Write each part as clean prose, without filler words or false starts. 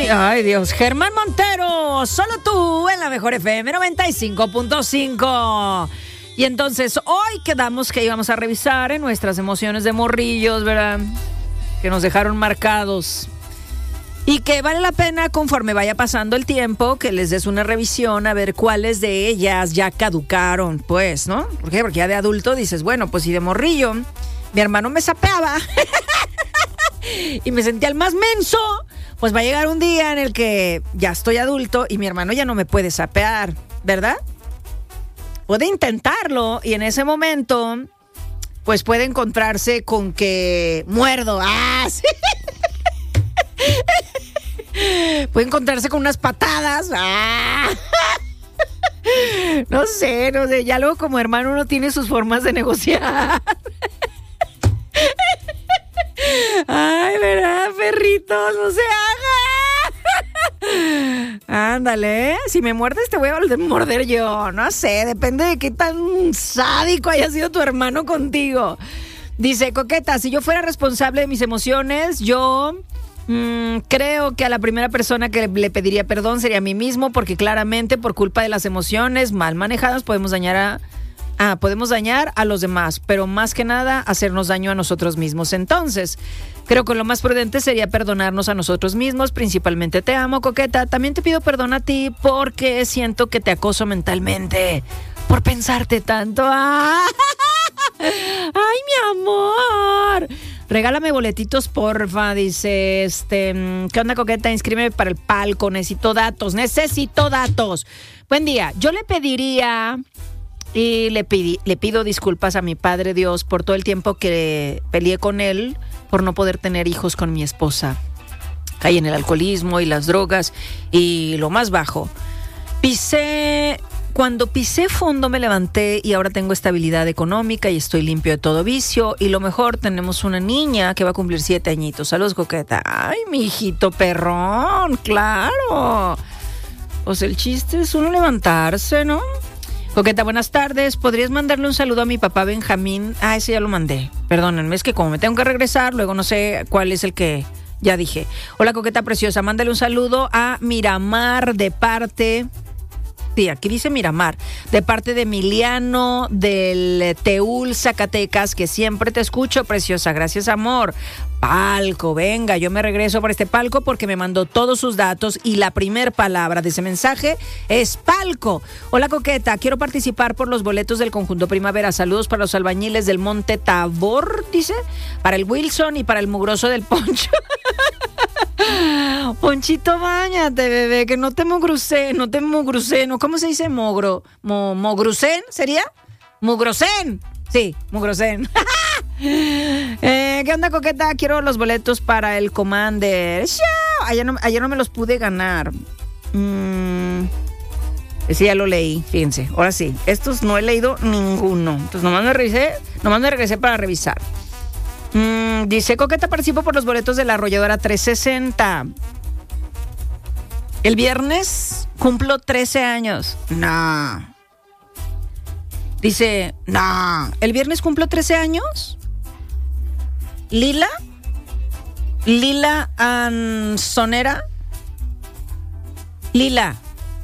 Ay, Dios. Germán Montero, solo tú en la mejor FM 95.5. Y entonces hoy quedamos que íbamos a revisar en nuestras emociones de morrillos, ¿verdad? Que nos dejaron marcados. Y que vale la pena, conforme vaya pasando el tiempo, que les des una revisión a ver cuáles de ellas ya caducaron, pues, ¿no? ¿Por qué? Porque ya de adulto dices, bueno, pues si de morrillo mi hermano me sapeaba y me sentía el más menso, pues va a llegar un día en el que ya estoy adulto y mi hermano ya no me puede sapear, ¿verdad? Puede intentarlo y en ese momento, pues puede encontrarse con que muerdo. ¡Ah, sí! Puede encontrarse con unas patadas. ¡Ah! No sé, ya luego como hermano uno tiene sus formas de negociar. Ay, ¿verdad, perritos? No se haga. Ándale, ¿eh? Si me muerdes te voy a morder yo. No sé, depende de qué tan sádico haya sido tu hermano contigo. Dice, Coqueta, si yo fuera responsable de mis emociones, yo creo que a la primera persona que le pediría perdón sería a mí mismo, porque claramente por culpa de las emociones mal manejadas podemos dañar a los demás, pero más que nada hacernos daño a nosotros mismos. Entonces, creo que lo más prudente sería perdonarnos a nosotros mismos. Principalmente te amo, Coqueta. También te pido perdón a ti porque siento que te acoso mentalmente por pensarte tanto. ¡Ay, mi amor! Regálame boletitos, porfa, dice, ¿qué onda, Coqueta? Inscríbeme para el palco, necesito datos. Buen día, yo le pediría y le pido disculpas a mi Padre Dios por todo el tiempo que peleé con él por no poder tener hijos con mi esposa. Caí en el alcoholismo y las drogas y lo más bajo. Cuando pisé fondo me levanté y ahora tengo estabilidad económica y estoy limpio de todo vicio. Y lo mejor, tenemos una niña que va a cumplir 7 añitos. Saludos, Coqueta. Ay, mi hijito perrón, claro. Pues el chiste es uno levantarse, ¿no? Coqueta, buenas tardes. ¿Podrías mandarle un saludo a mi papá Benjamín? Ah, ese ya lo mandé. Perdónenme, es que como me tengo que regresar, luego no sé cuál es el que ya dije. Hola, Coqueta preciosa. Mándale un saludo a Miramar de parte... Sí, aquí dice Miramar, de parte de Emiliano del Teúl, Zacatecas, que siempre te escucho, preciosa. Gracias, amor. Palco, venga, yo me regreso por este palco porque me mandó todos sus datos y la primer palabra de ese mensaje es palco. Hola, Coqueta, quiero participar por los boletos del Conjunto Primavera. Saludos para los albañiles del Monte Tabor, dice, para el Wilson y para el mugroso del Poncho. Ponchito, báñate, bebé, que no te mugrusé, ¿no? ¿Cómo se dice mogro? ¿Mogrucén sería? ¿Mugrosén? Sí, mugrosén. ¿Qué onda, Coqueta? Quiero los boletos para el Commander. Ayer no me los pude ganar. Ese ya lo leí, fíjense. Ahora sí, estos no he leído ninguno. Entonces nomás me regresé para revisar. Dice, Coqueta, participo por los boletos de la Arrolladora 360. El viernes cumplo 13 años. No. Dice, no. ¿El viernes cumplo 13 años? ¿Lila Ansonera? Lila.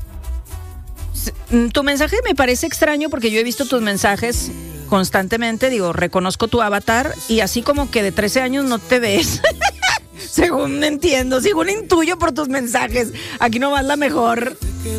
Tu mensaje me parece extraño porque yo he visto tus mensajes constantemente, digo, reconozco tu avatar y así como que de 13 años no te ves. Según entiendo, según intuyo por tus mensajes. Aquí nomás la mejor